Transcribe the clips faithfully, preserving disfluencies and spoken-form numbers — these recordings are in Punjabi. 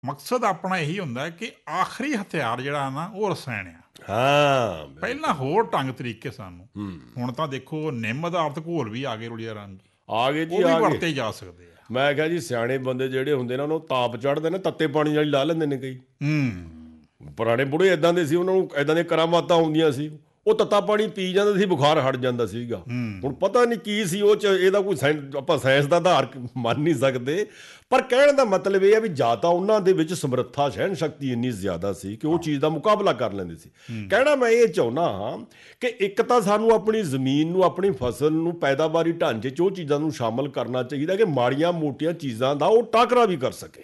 ਮਕਸਦ ਆਪਣਾ ਇਹੀ ਹੁੰਦਾ ਕਿ ਆਖਰੀ ਹਥਿਆਰ ਜਿਹੜਾ ਨਾ ਉਹ ਰਸਾਇਣ ਆ। ਹਾਂ ਪਹਿਲਾਂ ਹੋਰ ਢੰਗ ਤਰੀਕੇ ਸਾਨੂੰ, ਹੂੰ ਹੁਣ ਤਾਂ ਦੇਖੋ ਨਿੰਮ ਆਧਾਰਿਤ ਘੋਲ ਵੀ ਆ ਗਏ ਰੁੜੀਆ ਰਾਮ ਜੀ, ਆ ਗਏ ਜੀ ਉਹ ਵੀ ਆ ਗਏ। ਵਰਤੇ ਜਾ ਸਕਦੇ ਆ। ਮੈਂ ਕਿਹਾ ਜੀ ਸਿਆਣੇ ਬੰਦੇ ਜਿਹੜੇ ਹੁੰਦੇ ਨੇ ਉਹਨਾਂ ਨੂੰ ਤਾਪ ਚੜ੍ਹਦੇ ਨੇ, ਤੱਤੇ ਪਾਣੀ ਵਾਲੀ ਲਾ ਲੈਂਦੇ ਨੇ ਕਈ। ਹੂੰ ਪੁਰਾਣੇ ਬੁੜੇ ਇੱਦਾਂ ਦੇ ਸੀ, ਉਹਨਾਂ ਨੂੰ ਇੱਦਾਂ ਦੀਆਂ ਕਰਾਮਾਤਾਂ ਆਉਂਦੀਆਂ ਸੀ, ਉਹ ਤੱਤਾ ਪਾਣੀ ਪੀ ਜਾਂਦੇ ਸੀ, ਬੁਖਾਰ ਹਟ ਜਾਂਦਾ ਸੀਗਾ। ਹੁਣ ਪਤਾ ਨਹੀਂ ਕੀ ਸੀ ਉਹ 'ਚ, ਇਹਦਾ ਕੋਈ ਸਾਇੰਸ ਆਪਾਂ ਸਾਇੰਸ ਦਾ ਆਧਾਰ ਮੰਨ ਨਹੀਂ ਸਕਦੇ, ਪਰ ਕਹਿਣ ਦਾ ਮਤਲਬ ਇਹ ਹੈ ਵੀ ਜਾਂ ਤਾਂ ਉਹਨਾਂ ਦੇ ਵਿੱਚ ਸਮਰੱਥਾ ਸਹਿਣ ਸ਼ਕਤੀ ਇੰਨੀ ਜ਼ਿਆਦਾ ਸੀ ਕਿ ਉਹ ਚੀਜ਼ ਦਾ ਮੁਕਾਬਲਾ ਕਰ ਲੈਂਦੇ ਸੀ। ਕਹਿਣਾ ਮੈਂ ਇਹ ਚਾਹੁੰਦਾ ਹਾਂ ਕਿ ਇੱਕ ਤਾਂ ਸਾਨੂੰ ਆਪਣੀ ਜ਼ਮੀਨ ਨੂੰ, ਆਪਣੀ ਫਸਲ ਨੂੰ ਪੈਦਾਵਾਰੀ ਢਾਂਚੇ 'ਚ ਉਹ ਚੀਜ਼ਾਂ ਨੂੰ ਸ਼ਾਮਲ ਕਰਨਾ ਚਾਹੀਦਾ ਕਿ ਮਾੜੀਆਂ ਮੋਟੀਆਂ ਚੀਜ਼ਾਂ ਦਾ ਉਹ ਟਾਕਰਾ ਵੀ ਕਰ ਸਕੇ।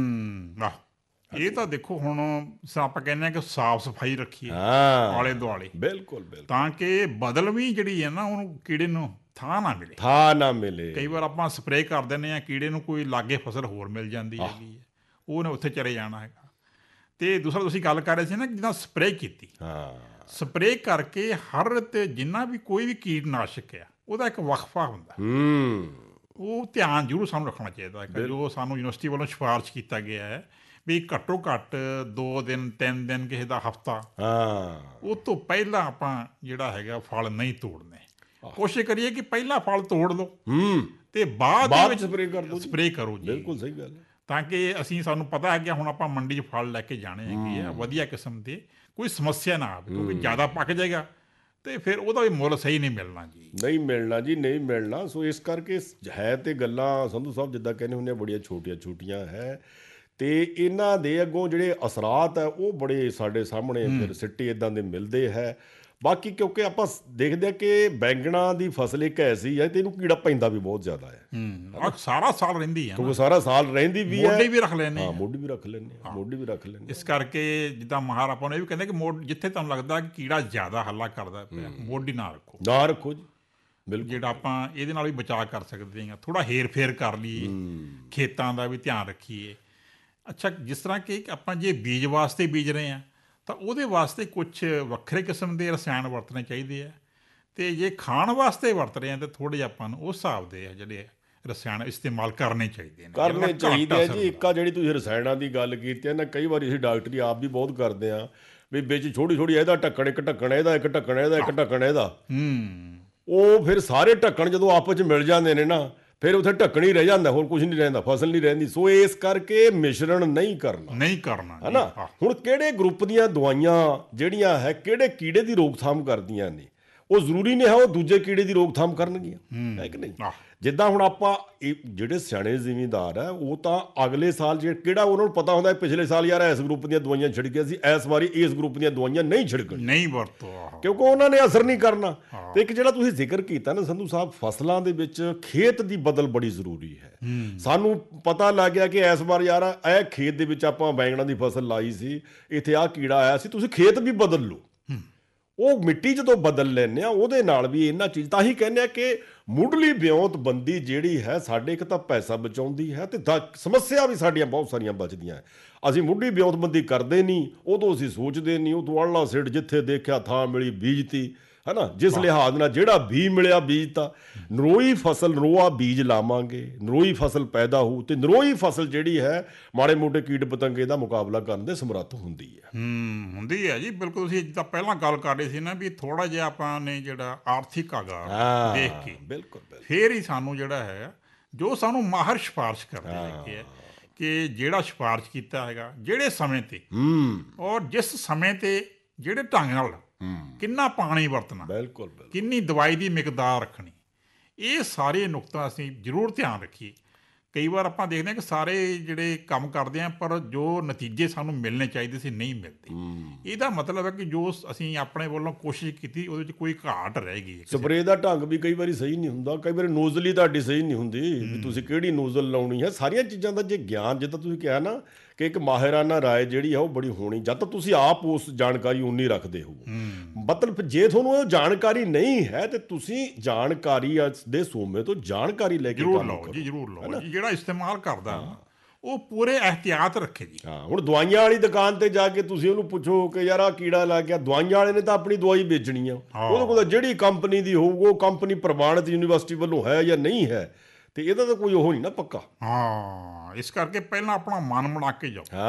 ਹੂੰ ਆਹ ਇਹ ਤਾਂ ਦੇਖੋ ਹੁਣ ਆਪਾਂ ਕਹਿੰਦੇ ਆ ਕਿ ਸਾਫ਼ ਸਫਾਈ ਰੱਖੀਏ ਹਾਂ ਆਲੇ ਦੁਆਲੇ, ਬਿਲਕੁਲ ਬਿਲਕੁਲ, ਤਾਂ ਕਿ ਬਦਲਵੀਂ ਜਿਹੜੀ ਹੈ ਨਾ ਉਹਨੂੰ ਕੀੜੇ ਨੂੰ ਥਾਂ ਨਾ ਮਿਲੇ। ਥਾਂ ਨਾ ਮਿਲੇ। ਕਈ ਵਾਰ ਆਪਾਂ ਸਪਰੇਅ ਕਰ ਦਿੰਦੇ ਆ, ਕੀੜੇ ਨੂੰ ਕੋਈ ਲਾਗੇ ਫਸਲ ਹੋਰ ਮਿਲ ਜਾਂਦੀ ਹੈਗੀ ਹੈ, ਉਹਨੇ ਉੱਥੇ ਚਲੇ ਜਾਣਾ ਹੈਗਾ। ਅਤੇ ਦੂਸਰਾ ਤੁਸੀਂ ਗੱਲ ਕਰ ਰਹੇ ਸੀ ਨਾ ਜਿੱਦਾਂ ਸਪਰੇਅ ਕੀਤੀ, ਹਾਂ ਸਪਰੇਅ ਕਰਕੇ ਹਰ ਤੇ ਜਿੰਨਾ ਵੀ ਕੋਈ ਵੀ ਕੀਟਨਾਸ਼ਕ ਆ ਉਹਦਾ ਇੱਕ ਵਕਫਾ ਹੁੰਦਾ, ਹੂੰ ਉਹ ਧਿਆਨ ਜ਼ਰੂਰ ਸਾਨੂੰ ਰੱਖਣਾ ਚਾਹੀਦਾ ਹੈ। ਜੋ ਸਾਨੂੰ ਯੂਨੀਵਰਸਿਟੀ ਵੱਲੋਂ ਸਿਫਾਰਿਸ਼ ਕੀਤਾ ਗਿਆ ਹੈ ਵੀ ਘੱਟੋ ਘੱਟ ਦੋ ਦਿਨ ਤਿੰਨ ਦਿਨ ਕਿਸੇ ਦਾ ਹਫ਼ਤਾ, ਹਾਂ ਉਹ ਤੋਂ ਪਹਿਲਾਂ ਆਪਾਂ ਜਿਹੜਾ ਹੈਗਾ ਫਲ ਨਹੀਂ ਤੋੜਨੇ। ਕੋਸ਼ਿਸ਼ ਕਰੀਏ ਕਿ ਪਹਿਲਾਂ ਫਲ ਤੋੜ ਲਓ ਹੂੰ ਤੇ ਬਾਅਦ ਦੇ ਬਾਅਦ ਵਿੱਚ ਸਪਰੇਅ ਕਰ ਦਿਓ, ਸਪਰੇਅ ਕਰੋ ਜੀ। ਬਿਲਕੁਲ ਸਹੀ ਗੱਲ ਹੈ। ਤਾਂ ਕਿ ਅਸੀਂ ਸਾਨੂੰ ਪਤਾ ਹੈ ਕਿ ਹੁਣ ਆਪਾਂ ਮੰਡੀ 'ਚ ਫਲ ਲੈ ਕੇ ਜਾਣੇ ਹੈਗੇ ਆ ਵਧੀਆ ਕਿਸਮ ਦੇ, ਕੋਈ ਸਮੱਸਿਆ ਨਾ ਆਵੇ, ਕਿਉਂਕਿ ਜ਼ਿਆਦਾ ਪੱਕ ਜਾਏਗਾ ਤੇ ਫਿਰ ਉਹਦਾ ਵੀ ਮੁੱਲ ਸਹੀ ਨਹੀਂ ਮਿਲਣਾ ਜੀ, ਨਹੀਂ ਮਿਲਣਾ ਜੀ, ਨਹੀਂ ਮਿਲਣਾ। ਸੋ ਇਸ ਕਰਕੇ ਹੈ ਤੇ ਗੱਲਾਂ ਸੰਧੂ ਸਾਹਿਬ ਜਿੱਦਾਂ ਕਹਿੰਦੇ ਹੁੰਦੇ ਬੜੀਆਂ ਛੋਟੀਆਂ ਛੋਟੀਆਂ ਹੈ, ਤੇ ਇਹਨਾਂ ਦੇ ਅੱਗੋਂ ਜਿਹੜੇ ਅਸਰਾਤ ਹੈ ਉਹ ਬੜੇ ਸਾਡੇ ਸਾਹਮਣੇ ਫਿਰ ਸਿੱਟੇ ਇੱਦਾਂ ਦੇ ਮਿਲਦੇ ਹੈ। ਬਾਕੀ ਕਿਉਂਕਿ ਆਪਾਂ ਦੇਖਦੇ ਹਾਂ ਕਿ ਬੈਂਗਣਾ ਦੀ ਫਸਲ ਇੱਕ ਐਸੀ ਹੈ ਤੇ ਇਹਨੂੰ ਕੀੜਾ ਪੈਂਦਾ ਵੀ ਬਹੁਤ ਜ਼ਿਆਦਾ ਹੈ, ਹੂੰ ਸਾਰਾ ਸਾਲ ਰਹਿੰਦੀ ਹੈ, ਕਿਉਂਕਿ ਸਾਰਾ ਸਾਲ ਰਹਿੰਦੀ ਵੀ ਹੈ। ਮੋਢੀ ਵੀ ਰੱਖ ਲੈਂਦੇ, ਹਾਂ ਮੋਢੀ ਵੀ ਰੱਖ ਲੈਂਦੇ ਹਾਂ, ਮੋਢੀ ਵੀ ਰੱਖ ਲੈਂਦੇ। ਇਸ ਕਰਕੇ ਜਿੱਦਾਂ ਮਹਾਰ ਆਪਾਂ ਨੂੰ ਇਹ ਵੀ ਕਹਿੰਦੇ ਕਿ ਮੋਢ ਜਿੱਥੇ ਤੁਹਾਨੂੰ ਲੱਗਦਾ ਕਿ ਕੀੜਾ ਜ਼ਿਆਦਾ ਹੱਲਾ ਕਰਦਾ ਪਿਆ, ਮੋਢੀ ਨਾ ਰੱਖੋ, ਨਾ ਰੱਖੋ ਜੀ, ਬਿਲਕੁਲ। ਜਿਹੜਾ ਆਪਾਂ ਇਹਦੇ ਨਾਲ ਵੀ ਬਚਾਅ ਕਰ ਸਕਦੇ ਹਾਂ, ਥੋੜ੍ਹਾ ਹੇਰ ਫੇਰ ਕਰ ਲਈਏ, ਖੇਤਾਂ ਦਾ ਵੀ ਧਿਆਨ ਰੱਖੀਏ। ਅੱਛਾ, ਜਿਸ ਤਰ੍ਹਾਂ ਕਿ ਆਪਾਂ ਜੇ ਬੀਜ ਵਾਸਤੇ ਬੀਜ ਰਹੇ ਹਾਂ ਤਾਂ ਉਹਦੇ ਵਾਸਤੇ ਕੁਛ ਵੱਖਰੇ ਕਿਸਮ ਦੇ ਰਸਾਇਣ ਵਰਤਣੇ ਚਾਹੀਦੇ ਆ, ਅਤੇ ਜੇ ਖਾਣ ਵਾਸਤੇ ਵਰਤ ਰਹੇ ਹਾਂ ਤਾਂ ਥੋੜ੍ਹੇ ਜਿਹੇ ਆਪਾਂ ਨੂੰ ਉਸ ਹਿਸਾਬ ਦੇ ਆ ਜਿਹੜੇ ਰਸਾਇਣ ਇਸਤੇਮਾਲ ਕਰਨੇ ਚਾਹੀਦੇ ਨੇ, ਕਰਨੇ ਚਾਹੀਦੇ ਆ ਜੀ। ਇੱਕ ਆ ਜਿਹੜੀ ਤੁਸੀਂ ਰਸਾਇਣਾਂ ਦੀ ਗੱਲ ਕੀਤੀ ਹੈ ਨਾ, ਕਈ ਵਾਰੀ ਅਸੀਂ ਡਾਕਟਰੀ ਆਪ ਵੀ ਬਹੁਤ ਕਰਦੇ ਹਾਂ ਵੀ ਵਿੱਚ ਛੋਟੀ ਛੋਟੀ ਇਹਦਾ ਢੱਕਣ, ਇੱਕ ਢੱਕਣ ਇਹਦਾ, ਇੱਕ ਢੱਕਣ ਇਹਦਾ, ਇੱਕ ਢੱਕਣ ਇਹਦਾ, ਉਹ ਫਿਰ ਸਾਰੇ ਢੱਕਣ ਜਦੋਂ ਆਪਸ 'ਚ ਮਿਲ ਜਾਂਦੇ ਨੇ ਨਾ, ਫਿਰ ਉੱਥੇ ਢੱਕਣ ਹੀ ਰਹਿ ਜਾਂਦਾ, ਹੋਰ ਕੁਝ ਨਹੀਂ ਰਹਿੰਦਾ, ਫਸਲ ਨਹੀਂ ਰਹਿੰਦੀ। ਸੋ ਇਸ ਕਰਕੇ ਮਿਸ਼ਰਣ ਨਹੀਂ ਕਰਨਾ, ਨਹੀਂ ਕਰਨਾ ਹੈ ਨਾ। ਹੁਣ ਕਿਹੜੇ ਗਰੁੱਪ ਦੀਆਂ ਦਵਾਈਆਂ ਜਿਹੜੀਆਂ ਹੈ ਕਿਹੜੇ ਕੀੜੇ ਦੀ ਰੋਕਥਾਮ ਕਰਦੀਆਂ ਨੇ, ਉਹ ਜ਼ਰੂਰੀ ਨਹੀਂ ਹੈ ਉਹ ਦੂਜੇ ਕੀੜੇ ਦੀ ਰੋਕਥਾਮ ਕਰਨਗੀਆਂ, ਹੈ ਕਿ ਨਹੀਂ। ਜਿੱਦਾਂ ਹੁਣ ਆਪਾਂ ਇਹ ਜਿਹੜੇ ਸਿਆਣੇ ਜ਼ਿਮੀਂਦਾਰ ਹੈ ਉਹ ਤਾਂ ਅਗਲੇ ਸਾਲ ਜਿਹੜਾ ਕਿਹੜਾ ਉਹਨਾਂ ਨੂੰ ਪਤਾ ਹੁੰਦਾ ਪਿਛਲੇ ਸਾਲ ਯਾਰ ਇਸ ਗਰੁੱਪ ਦੀਆਂ ਦਵਾਈਆਂ ਛਿੜਕੀਆਂ ਸੀ, ਇਸ ਵਾਰੀ ਇਸ ਗਰੁੱਪ ਦੀਆਂ ਦਵਾਈਆਂ ਨਹੀਂ ਛਿੜਕਣੀਆਂ, ਨਹੀਂ ਵਰਤੋ, ਕਿਉਂਕਿ ਉਹਨਾਂ ਨੇ ਅਸਰ ਨਹੀਂ ਕਰਨਾ। ਤੇ ਇੱਕ ਜਿਹੜਾ ਤੁਸੀਂ ਜ਼ਿਕਰ ਕੀਤਾ ਨਾ ਸੰਧੂ ਸਾਹਿਬ, ਫਸਲਾਂ ਦੇ ਵਿੱਚ ਖੇਤ ਦੀ ਬਦਲ ਬੜੀ ਜ਼ਰੂਰੀ ਹੈ। ਸਾਨੂੰ ਪਤਾ ਲੱਗ ਗਿਆ ਕਿ ਇਸ ਵਾਰ ਯਾਰ ਇਹ ਖੇਤ ਦੇ ਵਿੱਚ ਆਪਾਂ ਬੈਂਗਣਾ ਦੀ ਫਸਲ ਲਾਈ ਸੀ, ਇੱਥੇ ਆਹ ਕੀੜਾ ਆਇਆ ਸੀ, ਤੁਸੀਂ ਖੇਤ ਵੀ ਬਦਲ ਲਓ। ਉਹ ਮਿੱਟੀ ਜਦੋਂ ਬਦਲ ਲੈਂਦੇ ਆ ਉਹਦੇ ਨਾਲ ਵੀ ਇਹਨਾਂ ਚੀਜ਼, ਤਾਂ ਹੀ ਕਹਿੰਦੇ ਆ ਕਿ ਮੁੱਢਲੀ ਵਿਉਂਤਬੰਦੀ ਜਿਹੜੀ ਹੈ ਸਾਡੇ ਇੱਕ ਤਾਂ ਪੈਸਾ ਬਚਾਉਂਦੀ ਹੈ ਤੇ ਸਮੱਸਿਆ ਵੀ ਸਾਡੀਆਂ ਬਹੁਤ ਸਾਰੀਆਂ ਬਚਦੀਆਂ ਹੈ। ਅਸੀਂ ਮੁੱਢਲੀ ਵਿਉਂਤਬੰਦੀ ਕਰਦੇ ਨਹੀਂ, ਉਦੋਂ ਅਸੀਂ ਸੋਚਦੇ ਨਹੀਂ, ਉਦੋਂ ਅੜਲਾ ਸਿੱਟ ਜਿੱਥੇ ਦੇਖਿਆ ਥਾਂ ਮਿਲੀ ਬੀਜਤੀ, ਹੈ ਨਾ। ਜਿਸ ਲਿਹਾਜ਼ ਨਾਲ ਜਿਹੜਾ ਬੀਜ ਮਿਲਿਆ ਬੀਜਤਾ, ਨਰੋਈ ਫਸਲ, ਨਰੋਆ ਬੀਜ ਲਾਵਾਂਗੇ, ਨਰੋਈ ਫਸਲ ਪੈਦਾ ਹੋਊ ਤੇ ਨਰੋਈ ਫਸਲ ਜਿਹੜੀ ਹੈ ਮਾੜੇ ਮੋਟੇ ਕੀਟ ਪਤੰਗੇ ਦਾ ਮੁਕਾਬਲਾ ਕਰਨ ਦੇ ਸਮਰੱਥ ਹੁੰਦੀ ਹੈ। ਹੂੰ ਹੁੰਦੀ ਹੈ ਜੀ, ਬਿਲਕੁਲ। ਤੁਸੀਂ ਜਿੱਦਾਂ ਪਹਿਲਾਂ ਗੱਲ ਕਰ ਰਹੇ ਸੀ ਨਾ ਵੀ ਥੋੜ੍ਹਾ ਜਿਹਾ ਆਪਾਂ ਨੇ ਜਿਹੜਾ ਆਰਥਿਕ ਆਗਾਰ ਦੇਖ ਕੇ ਬਿਲਕੁਲ ਫਿਰ ਹੀ ਸਾਨੂੰ ਜਿਹੜਾ ਹੈ ਜੋ ਸਾਨੂੰ ਮਾਹਰ ਸਿਫਾਰਿਸ਼ ਕਰਦੇ ਹੈਗੇ ਹੈ ਕਿ ਜਿਹੜਾ ਸਿਫਾਰਿਸ਼ ਕੀਤਾ ਹੈਗਾ ਜਿਹੜੇ ਸਮੇਂ 'ਤੇ ਔਰ ਜਿਸ ਸਮੇਂ 'ਤੇ ਜਿਹੜੇ ਢੰਗ ਨਾਲ ਕਿੰਨਾ ਪਾਣੀ ਵਰਤਣਾ, ਬਿਲਕੁਲ ਕਿੰਨੀ ਦਵਾਈ ਦੀ ਮਿਕਦਾਰ ਰੱਖਣੀ, ਇਹ ਸਾਰੇ ਨੁਕਤਾ ਅਸੀਂ ਜ਼ਰੂਰ ਧਿਆਨ ਰੱਖੀਏ। ਕਈ ਵਾਰ ਆਪਾਂ ਦੇਖਦੇ ਹਾਂ ਕਿ ਸਾਰੇ ਜਿਹੜੇ ਕੰਮ ਕਰਦੇ ਆ ਪਰ ਜੋ ਨਤੀਜੇ ਸਾਨੂੰ ਮਿਲਣੇ ਚਾਹੀਦੇ ਸੀ ਨਹੀਂ ਮਿਲਦੇ। ਇਹਦਾ ਮਤਲਬ ਹੈ ਕਿ ਜੋ ਅਸੀਂ ਆਪਣੇ ਵੱਲੋਂ ਕੋਸ਼ਿਸ਼ ਕੀਤੀ ਉਹਦੇ 'ਚ ਕੋਈ ਘਾਟ ਰਹਿ ਗਈ। ਸਪਰੇਅ ਦਾ ਢੰਗ ਵੀ ਕਈ ਵਾਰੀ ਸਹੀ ਨਹੀਂ ਹੁੰਦਾ, ਕਈ ਵਾਰੀ ਨੋਜ਼ਲ ਤੁਹਾਡੀ ਸਹੀ ਨਹੀਂ ਹੁੰਦੀ ਵੀ ਤੁਸੀਂ ਕਿਹੜੀ ਨੋਜ਼ਲ ਲਾਉਣੀ ਹੈ। ਸਾਰੀਆਂ ਚੀਜ਼ਾਂ ਦਾ ਜੇ ਗਿਆਨ, ਜਿੱਦਾਂ ਤੁਸੀਂ ਕਿਹਾ ਨਾ ਕਿ ਇੱਕ ਮਾਹਿਰਾਨਾ ਰਾਏ ਜਿਹੜੀ ਆ ਉਹ ਬੜੀ ਹੋਣੀ, ਜਦ ਤੱਕ ਤੁਸੀਂ ਆਪ ਉਸ ਜਾਣਕਾਰੀ ਉਨੀ ਰੱਖਦੇ ਹੋ। ਮਤਲਬ ਜੇ ਤੁਹਾਨੂੰ ਉਹ ਜਾਣਕਾਰੀ ਨਹੀਂ ਹੈ ਤੇ ਤੁਸੀਂ ਜਾਣਕਾਰੀ ਦੇ ਸੋਮੇ ਤੋਂ ਜਾਣਕਾਰੀ ਲੈ ਕੇ ਜ਼ਰੂਰ ਲਓ ਜੀ, ਜ਼ਰੂਰ ਲਓ। ਜਿਹੜਾ ਇਸਤੇਮਾਲ ਕਰਦਾ ਉਹ ਪੂਰੇ ਇਹਤਿਆਤ ਰੱਖੇ ਜੀ। ਹਾਂ, ਹੁਣ ਦਵਾਈਆਂ ਵਾਲੀ ਦੁਕਾਨ ਤੇ ਜਾ ਕੇ ਤੁਸੀਂ ਉਹਨੂੰ ਪੁੱਛੋ ਕਿ ਯਾਰ ਆਹ ਕੀੜਾ ਲੱਗ ਗਿਆ, ਦਵਾਈਆਂ ਵਾਲੇ ਨੇ ਤਾਂ ਆਪਣੀ ਦਵਾਈ ਵੇਚਣੀ ਆ, ਉਹਦੇ ਕੋਲ ਜਿਹੜੀ ਕੰਪਨੀ ਦੀ ਹੋਊ ਉਹ ਕੰਪਨੀ ਪ੍ਰਮਾਣਿਤ ਯੂਨੀਵਰਸਿਟੀ ਵੱਲੋਂ ਹੈ ਜਾਂ ਨਹੀਂ ਹੈ, ਤੇ ਇਹਦਾ ਤਾਂ ਕੋਈ ਉਹ ਨਹੀਂ ਨਾ ਪੱਕਾ। ਹਾਂ, ਇਸ ਕਰਕੇ ਪਹਿਲਾਂ ਆਪਣਾ ਮਨ ਬਣਾ ਕੇ ਜਾਓ।